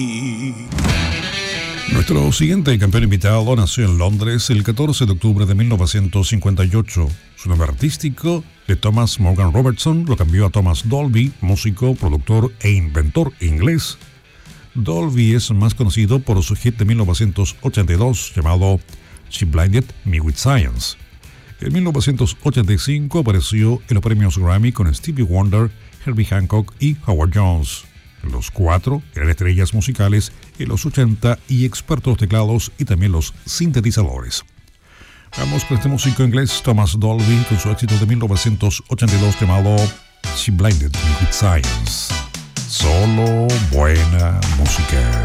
Nuestro siguiente campeón invitado nació en Londres el 14 de octubre de 1958. Su nombre artístico de Thomas Morgan Robertson lo cambió a Thomas Dolby, músico, productor e inventor inglés. Dolby es más conocido por su hit de 1982 llamado She Blinded Me With Science. En 1985 apareció en los premios Grammy con Stevie Wonder, Herbie Hancock y Howard Jones. Los cuatro eran estrellas musicales en los 80 y expertos teclados y también los sintetizadores. Vamos con este músico inglés Thomas Dolby con su éxito de 1982 llamado She Blinded Me With Science. Solo buena música.